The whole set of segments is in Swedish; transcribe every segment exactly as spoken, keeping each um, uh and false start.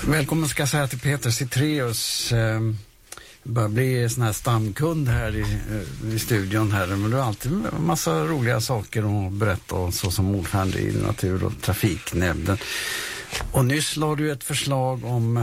Välkommen ska jag säga till Peter Citreus. Eh, börjar bli sån här stamkund här i, i studion här. Men du har alltid en massa roliga saker att berätta om, så som ordförande i natur- och trafiknämnden. Och nyss la du ett förslag om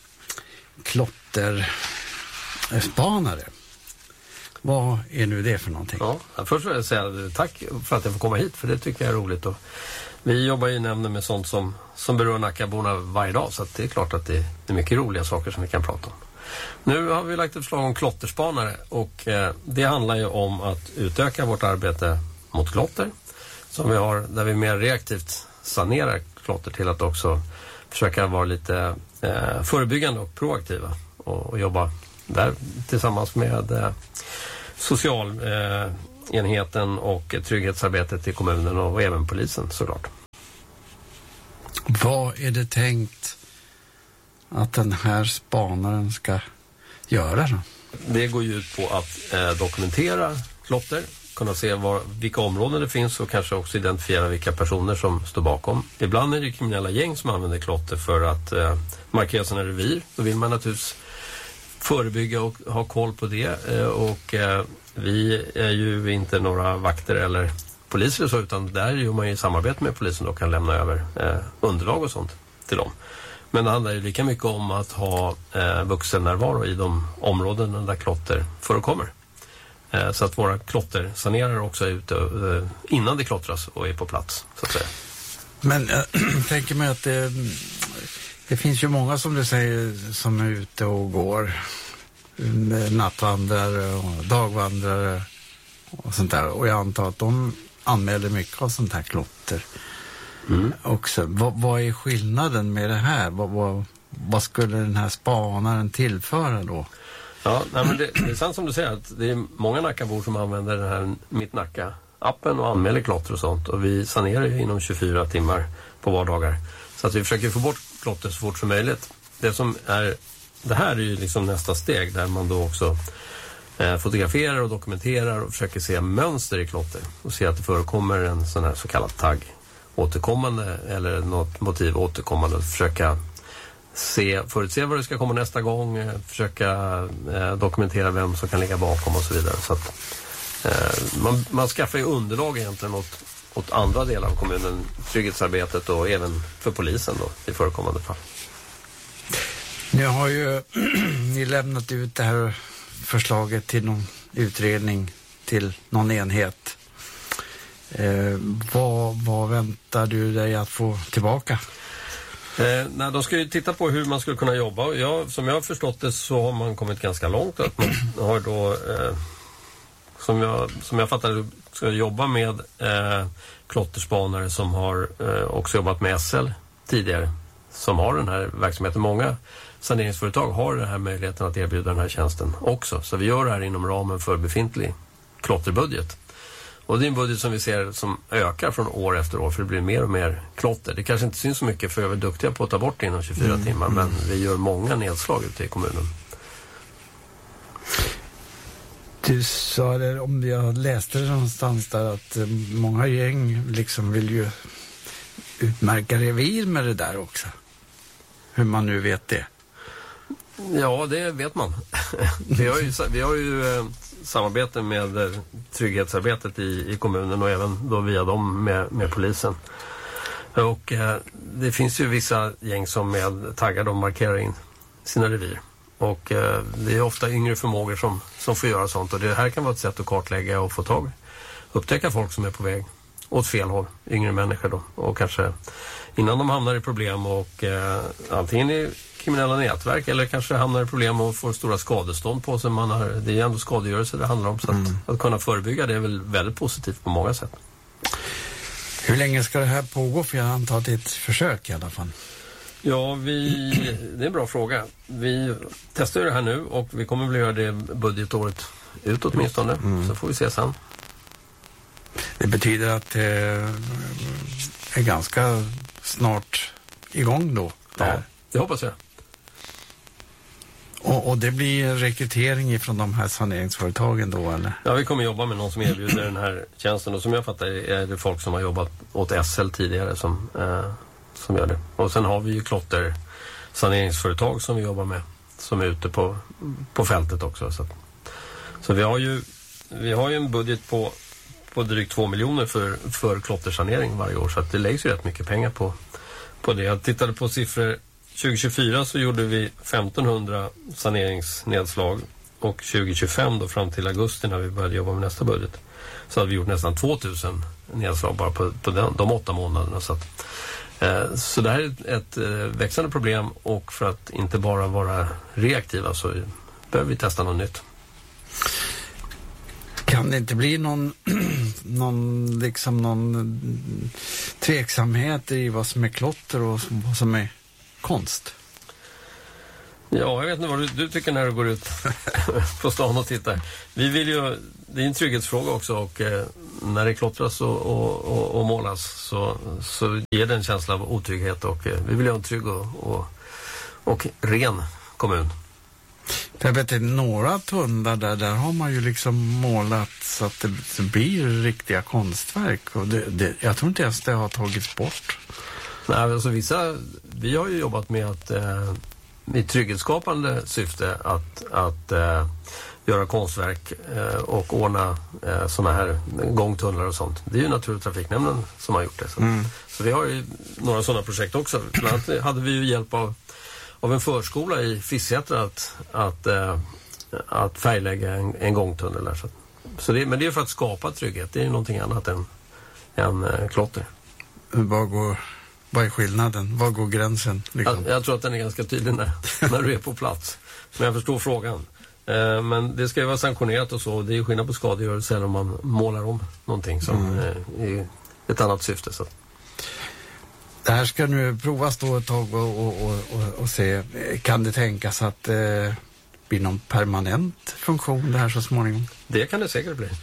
klotterspanare. Vad är nu det för någonting? Ja, först vill jag säga tack för att jag får komma hit, för det tycker jag är roligt. Och vi jobbar i nämnden med sånt som, som berör Nackaborna varje dag, så att det är klart att det är mycket roliga saker som vi kan prata om. Nu har vi lagt ett förslag om klotterspanare, och eh, det handlar ju om att utöka vårt arbete mot klotter, som vi har, där vi mer reaktivt sanerar klotter, till att också försöka vara lite eh, förebyggande och proaktiva och, och jobba där tillsammans med eh, socialenheten eh, och trygghetsarbetet i kommunen och även polisen, såklart. Vad är det tänkt att den här spanaren ska göra då? Det går ju ut på att eh, dokumentera klotter, kunna se var, vilka områden det finns, och kanske också identifiera vilka personer som står bakom. Ibland är det kriminella gäng som använder klotter för att eh, markera sina revir. Då vill man naturligtvis förebygga och ha koll på det, eh, och eh, vi är ju inte några vakter eller poliser och så, utan där gör man ju samarbete med polisen och kan lämna över eh, underlag och sånt till dem. Men det handlar ju lika mycket om att ha eh, vuxennärvaro i de områden där klotter förekommer. Eh, så att våra klottersanerare också är ute eh, innan det klottras och är på plats, så att säga. Men jag tänker mig att det, det finns ju många, som du säger, som är ute och går. Nattvandrare och dagvandrare och sånt där. Och jag antar att de anmäler mycket av sånt här klotter. Mm. Också. Vad, vad är skillnaden med det här? Vad, vad, vad skulle den här spanaren tillföra då? Ja, nej, men det, det är sant som du säger, att det är många Nackabor som använder den här Mitt Nacka-appen och anmäler klotter och sånt. Och vi sanerar ju inom tjugofyra timmar på vardagar. Så att vi försöker få bort klotter så fort som möjligt. Det som är, det här är ju liksom nästa steg, där man då också eh, fotograferar och dokumenterar och försöker se mönster i klotter. Och se att det förekommer en sån här så kallad tagg återkommande, eller något motiv återkommande, och försöka se, förutse vad det ska komma nästa gång, försöka eh, dokumentera vem som kan ligga bakom och så vidare. Så att eh, man, man skaffar ju underlag egentligen åt, åt andra delar av kommunen, trygghetsarbetet, och även för polisen då, i förekommande fall. Nu har ju ni lämnat ut det här förslaget till någon utredning, till någon enhet. Eh, vad, vad väntar du dig att få tillbaka? Eh, nej, de ska ju titta på hur man skulle kunna jobba. Jag, som jag har förstått det, så har man kommit ganska långt. Att man har då, eh, som, jag, som jag fattar, ska jobba med eh, klotterspanare som har eh, också jobbat med S L tidigare, som har den här verksamheten. Många saneringsföretag har den här möjligheten att erbjuda den här tjänsten också. Så vi gör det här inom ramen för befintlig klotterbudget. Och det är en budget som vi ser som ökar från år efter år, för det blir mer och mer klotter. Det kanske inte syns så mycket, för vi är duktiga på att ta bort det inom tjugofyra mm. timmar, men vi gör många nedslag ute i kommunen. Du sa det, om jag läste det någonstans där, att många gäng liksom vill ju utmärka revir med det där också. Hur man nu vet det. Ja, det vet man. vi har ju, vi har ju eh, samarbete med eh, trygghetsarbetet i, i kommunen, och även då via dem med, med polisen. Och eh, det finns ju vissa gäng som med taggar de markerar in sina revir. Och eh, det är ofta yngre förmågor som, som får göra sånt. Och det här kan vara ett sätt att kartlägga och få tag, upptäcka folk som är på väg åt fel håll, yngre människor då. Och kanske innan de hamnar i problem och eh, antingen i kriminella nätverk, eller kanske hamnar i problem och får stora skadestånd på sig. Man har, det är ändå skadegörelse det handlar om, så mm. att, att kunna förebygga det är väl väldigt positivt på många sätt. Hur länge ska det här pågå? För jag antar att det är ett försök i alla fall. Ja, vi, det är en bra fråga. Vi testar det här nu, och vi kommer väl göra det budgetåret ut åtminstone. Mm. Så får vi se sen. Det betyder att det är ganska snart igång då? Ja, det hoppas jag. Och, och det blir rekrytering från de här saneringsföretagen då, eller? Ja, vi kommer jobba med någon som erbjuder den här tjänsten. Och som jag fattar är det folk som har jobbat åt S L tidigare som, eh, som gör det. Och sen har vi ju klotter saneringsföretag som vi jobbar med, som är ute på, på fältet också. Så, så vi har ju vi har ju en budget på, på drygt två miljoner för, för klottersanering varje år, så att det läggs ju rätt mycket pengar på, på det. Jag tittade på siffror. tjugo tjugofyra så gjorde vi femtonhundra saneringsnedslag, och tjugo tjugofem då, fram till augusti när vi började jobba med nästa budget, så hade vi gjort nästan tvåtusen nedslag bara på, på den, de åtta månaderna. Så, att, eh, så det här är ett, ett eh, växande problem, och för att inte bara vara reaktiva så behöver vi testa något nytt. Kan det inte bli någon, någon, liksom någon tveksamhet i vad som är klotter och vad som är konst? Ja, jag vet inte vad du, du tycker när du går ut på stan och tittar. Vi vill ju, det är en trygghetsfråga också, och eh, när det klottras och, och, och, och målas så, så ger det en känsla av otrygghet, och eh, vi vill ha en trygg och, och, och ren kommun. Jag vet inte, några tunnlar där, där har man ju liksom målat så att det, det blir riktiga konstverk, och det, det, jag tror inte ens det har tagits bort. Nej, alltså vissa, vi har ju jobbat med att eh, i trygghetsskapande syfte att, att eh, göra konstverk eh, och ordna eh, såna här gångtunnlar och sånt. Det är ju Natur- och trafiknämnden som har gjort det. Så, mm. så vi har ju några sådana projekt också. Bland annat hade vi ju hjälp av, av en förskola i Fisksätra att, att, eh, att färglägga en, en gångtunnel där. Så, så det, men det är för att skapa trygghet. Det är ju någonting annat än, än eh, klotter. Vad går... Vad är skillnaden? Vad går gränsen? Liksom? Jag, jag tror att den är ganska tydlig när, när du är på plats. Men jag förstår frågan. Eh, men det ska ju vara sanktionerat och så. Det är ju skillnad på skadegörelse eller om man målar om någonting som mm. eh, är ett annat syfte. Så. Det här ska nu provas då ett tag och, och, och, och se. Kan det tänkas att det eh, blir någon permanent funktion det här så småningom? Det kan det säkert bli.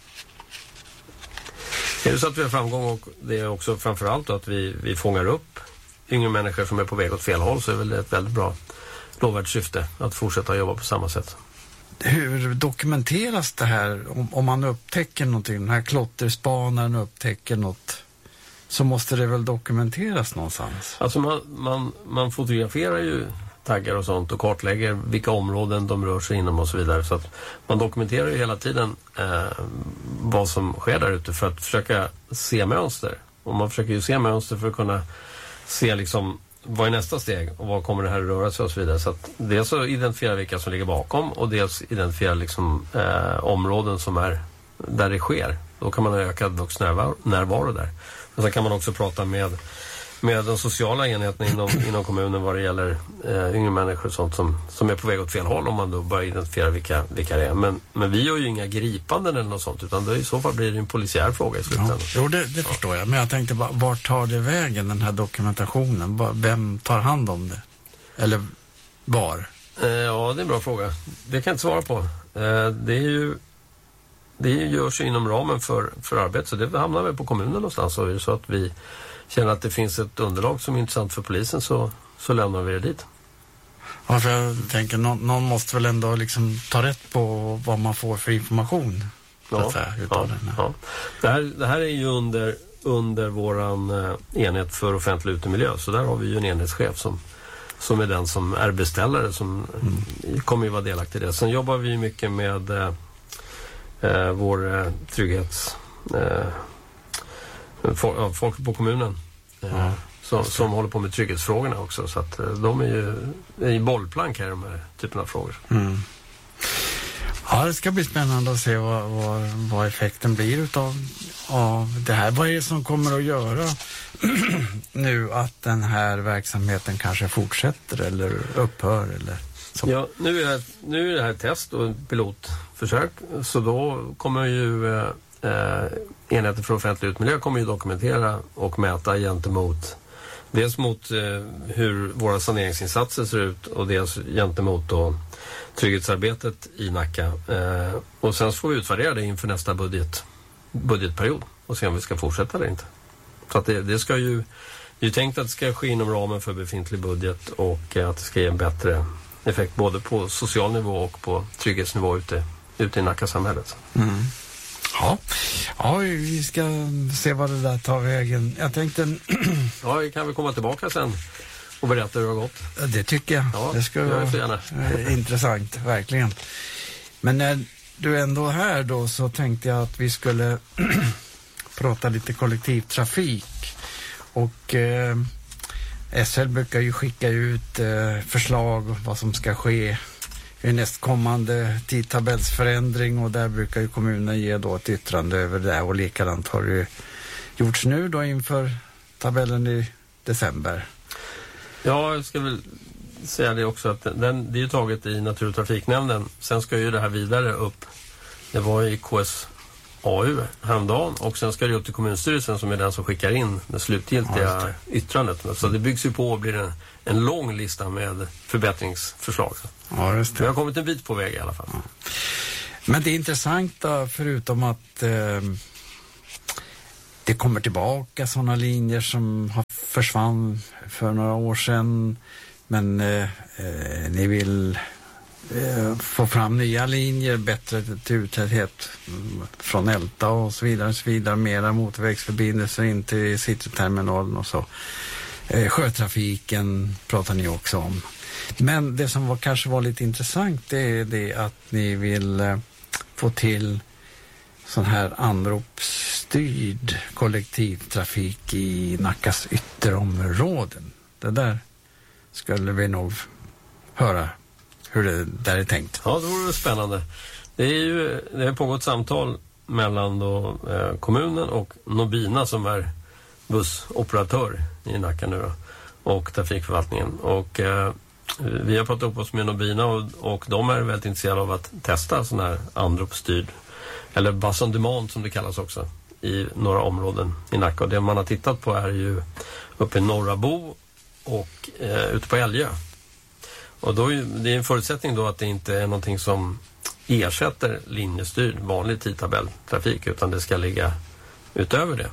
Är det så att vi har framgång, och det är också framförallt då att vi, vi fångar upp yngre människor som är på väg åt fel håll, så är väl ett väldigt bra lovvärt syfte att fortsätta jobba på samma sätt. Hur dokumenteras det här om, om man upptäcker någonting? Den här klotterspanaren upptäcker något, så måste det väl dokumenteras någonstans? Alltså man, man, man fotograferar ju taggar och sånt och kartlägger vilka områden de rör sig inom och så vidare. Så att man dokumenterar ju hela tiden eh, vad som sker där ute för att försöka se mönster. Och man försöker ju se mönster för att kunna se liksom vad är nästa steg och vad kommer det här att röra sig och så vidare. Så att dels så identifiera vilka som ligger bakom och dels identifiera liksom eh, områden som är där det sker. Då kan man ha ökad närvaro där. Och sen kan man också prata med med de sociala enheterna inom, inom kommunen vad det gäller eh, yngre människor och sånt som, som är på väg åt fel håll, om man då börjar identifiera vilka, vilka det är. Men, men vi gör ju inga gripanden eller något sånt, utan det, i så fall blir det en polisiär fråga i slutändan. Ja, jo, det, det förstår jag. Men jag tänkte, bara, vart tar det vägen, den här dokumentationen? Vem tar hand om det? Eller var? Eh, ja, det är en bra fråga. Det kan jag inte svara på. Eh, det är ju det görs ju inom ramen för, för arbete, så det hamnar väl på kommunen någonstans. Så är det så att vi känner att det finns ett underlag som är intressant för polisen, så, så lämnar vi det dit. Ja, för jag tänker, någon, någon måste väl ändå liksom ta rätt på vad man får för information. Ja, säga, ja, ja. Det, här, det här är ju under, under våran eh, enhet för offentlig utemiljö, så där har vi ju en enhetschef som, som är den som är beställare, som mm. kommer ju vara delaktig i det. Sen jobbar vi mycket med eh, vår eh, trygghets... Eh, folk på kommunen ja, som, som håller på med trygghetsfrågorna också, så att de är ju är i bollplank här, de här typen av frågor. Mm. Ja, det ska bli spännande att se vad, vad, vad effekten blir utav av det här. Vad är det som kommer att göra nu att den här verksamheten kanske fortsätter eller upphör eller så? Ja, nu är, nu är det här test och pilotförsök, så då kommer ju eh, Eh, enheten för offentlig utmiljö kommer ju dokumentera och mäta gentemot dels mot eh, hur våra saneringsinsatser ser ut och dels gentemot då trygghetsarbetet i Nacka. Eh, och sen får vi utvärdera det inför nästa budget, budgetperiod och se om vi ska fortsätta eller inte. Så att det, det ska ju, det är ju tänkt att det ska ske inom ramen för befintlig budget och eh, att det ska ge en bättre effekt både på social nivå och på trygghetsnivå ute, ute i Nacka-samhället. Mm. Ja. ja, vi ska se vad det där tar vägen. Jag tänkte... ja, vi kan väl komma tillbaka sen och berätta hur det har gått. Det tycker jag. Ja, det ska vara gärna. intressant, verkligen. Men när du ändå är här då så tänkte jag att vi skulle prata lite kollektivtrafik. Och eh, S L brukar ju skicka ut eh, förslag vad som ska ske i nästkommande tidtabellsförändring, och där brukar ju kommunen ge då ett yttrande över det, och likadant har det ju gjorts nu då inför tabellen i december. Ja, jag ska väl säga det också att den, det är ju taget i Natur- och trafiknämnden. Sen ska ju det här vidare upp. Det var i K S A U häromdagen, och sen ska det upp till kommunstyrelsen som är den som skickar in det slutgiltiga ja, det. yttrandet. Så det byggs ju på och blir en, en lång lista med förbättringsförslag. Ja, just det. Vi har kommit en bit på väg i alla fall. Ja. Men det är intressant då, förutom att eh, det kommer tillbaka sådana linjer som har försvann för några år sedan, men eh, eh, ni vill eh, få fram nya linjer, bättre turtäthet från Älta och så vidare, och så vidare, mera motorvägsförbindelser in till cityterminalen och så. Eh, sjötrafiken pratar ni också om. Men det som var, kanske var lite intressant, det är det att ni vill eh, få till sån här anropsstyrd kollektivtrafik i Nackas ytterområden. Det där skulle vi nog höra hur det där är tänkt. Ja, det vore spännande. Det är ju det har pågått samtal mellan då, eh, kommunen och Nobina som är bussoperatör i Nacka nu då, och trafikförvaltningen. Och eh, vi har pratat upp oss med Nobina och, och de är väldigt intresserade av att testa sån här anropsstyrd, eller bus on demand som det kallas också, i några områden i Nacka. Och det man har tittat på är ju uppe i Norra Bo och eh, ute på Älgö. Och då är det är en förutsättning då att det inte är någonting som ersätter linjestyrd vanlig tidtabelltrafik, utan det ska ligga utöver det.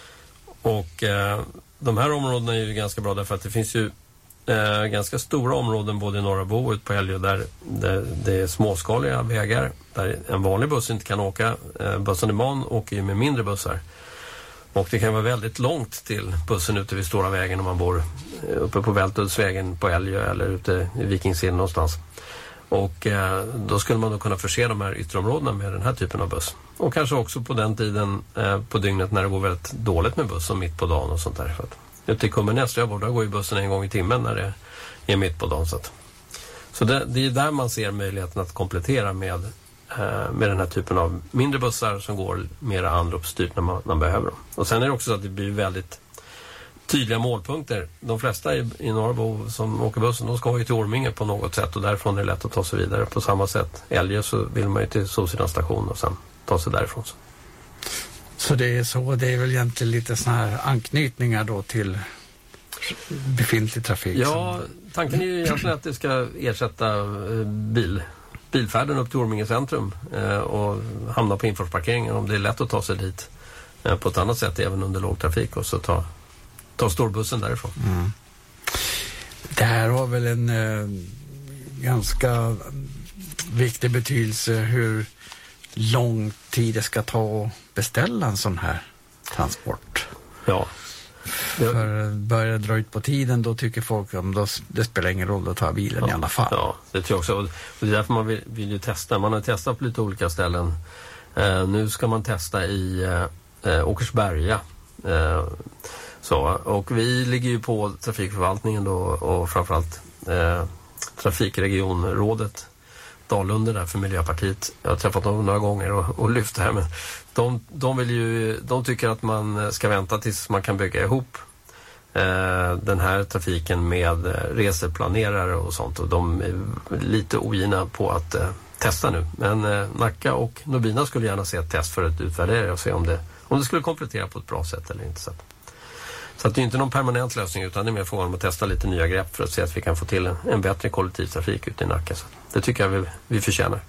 Och eh, de här områdena är ju ganska bra därför att det finns ju eh, ganska stora områden både i Norra Bo och ute på Älgö där det, det är småskaliga vägar där en vanlig buss inte kan åka. Eh, bussen i man åker ju med mindre bussar. Och det kan vara väldigt långt till bussen ute vid Stora vägen om man bor uppe på Vältudsvägen på Älgö eller ute i Vikingsidan någonstans. Och eh, då skulle man då kunna förse de här ytterområdena med den här typen av buss. Och kanske också på den tiden eh, på dygnet när det går väldigt dåligt med bussen mitt på dagen och sånt där. För att ute i Kummenäs, där jag bor, där går ju bussen en gång i timmen när det är mitt på dagen. Så, att. så det, det är där man ser möjligheten att komplettera med, eh, med den här typen av mindre bussar som går mera anropsstyrt när man, man behöver dem. Och sen är det också så att det blir väldigt tydliga målpunkter. De flesta i, i Norrbo som åker bussen, de ska ju till Orminge på något sätt och därifrån är det lätt att ta sig vidare. På samma sätt, Älgö så vill man ju till Solsidan station och sen ta sig därifrån. Så. så det är så, det är väl egentligen lite såna här anknytningar då till befintlig trafik? Ja, tanken är ju egentligen att det ska ersätta bil, bilfärden upp till Orminge centrum eh, och hamna på infartsparkeringen om det är lätt att ta sig dit eh, på ett annat sätt även under lågtrafik och så ta Ta storbussen därifrån. Mm. Det här har väl en eh, ganska viktig betydelse hur lång tid det ska ta att beställa en sån här transport. Ja. För börjar det dra ut på tiden då tycker folk att då, det spelar ingen roll att ta bilen ja. i alla fall. Ja, det tror jag också. Och det är därför man vill, vill ju testa. Man har testat på lite olika ställen. Eh, nu ska man testa i eh, Åkersberga. Eh, Så, och vi ligger ju på trafikförvaltningen då och framförallt eh, trafikregionrådet Dalunde där för Miljöpartiet. Jag har träffat dem några gånger och, och lyft det här, men de, de, vill ju, de tycker att man ska vänta tills man kan bygga ihop eh, den här trafiken med reseplanerare och sånt, och de är lite ogina på att eh, testa nu. Men eh, Nacka och Nobina skulle gärna se ett test för att utvärdera och se om det, om det skulle komplettera på ett bra sätt eller inte. Så att Så att det är inte någon permanent lösning, utan det är mer frågan om att testa lite nya grepp för att se att vi kan få till en, en bättre kollektivtrafik ute i Nacka. Så det tycker jag vi, vi förtjänar.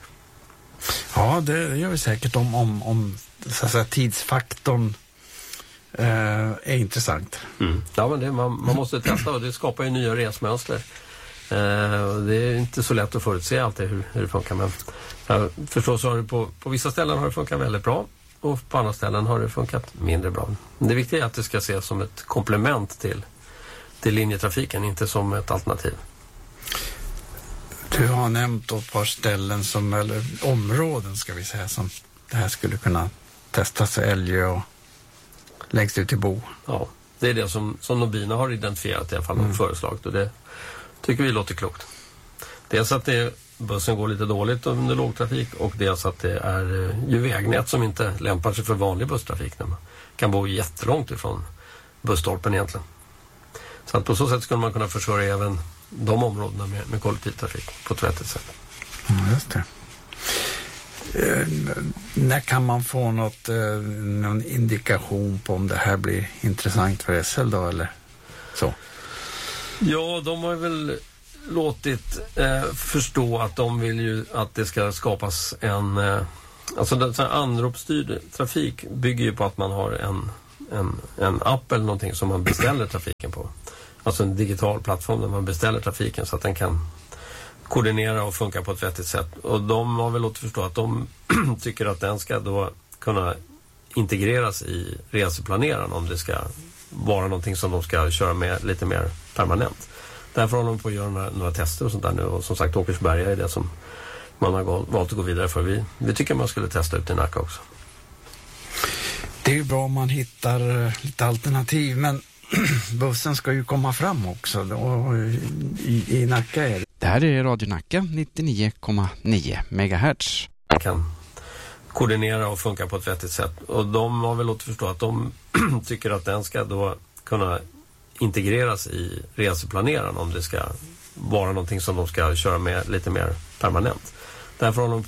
Ja, det gör vi säkert om, om, om så att säga, tidsfaktorn eh, är intressant. Mm. Ja, men det, man, man måste testa och det skapar ju nya resmönster. Eh, det är inte så lätt att förutse alltid hur, hur det funkar. Men jag förstås har det på, på vissa ställen har det funkat väldigt bra. Och på andra ställen har det funkat mindre bra. Det viktiga är att det ska ses som ett komplement till till linjetrafiken, inte som ett alternativ. Du har nämnt ett par ställen som, eller områden ska vi säga, som det här skulle kunna testas i Älgö och längst ut till Bo. Ja, det är det som, som Nobina har identifierat i alla fall och mm. föreslagit, och det tycker vi låter klokt. Dels att det, bussen går lite dåligt under lågtrafik, och dels att det är ju vägnät som inte lämpar sig för vanlig busstrafik när man kan bo jättelångt ifrån busstolpen egentligen. Så att på så sätt skulle man kunna försörja även de områdena med, med kollektivtrafik på ett vettigt sätt. Ja, just det. Eh, när kan man få något, eh, någon indikation på om det här blir intressant för S L då, eller så? Ja, de har väl låtit eh, förstå att de vill ju att det ska skapas en... Eh, alltså den så här anropsstyrd trafik bygger ju på att man har en, en, en app eller någonting som man beställer trafiken på. Alltså en digital plattform där man beställer trafiken så att den kan koordinera och funka på ett vettigt sätt. Och de har väl låtit förstå att de tycker att den ska då kunna integreras i reseplaneraren om det ska vara någonting som de ska köra med lite mer permanent. Därför håller de på att göra några, några tester och sånt där nu, och som sagt Åkersberga är det som man har valt att gå vidare för. Vi, vi tycker man skulle testa ut i Nacka också. Det är ju bra om man hittar lite alternativ, men bussen ska ju komma fram också då, i, i Nacka är det. Det här är Radio Nacka nittionio komma nio megahertz. Man kan koordinera och funka på ett vettigt sätt, och de har väl låtit förstå att de tycker att den ska då kunna integreras i reseplaneraren om det ska vara någonting som de ska köra med lite mer permanent. Därför håller de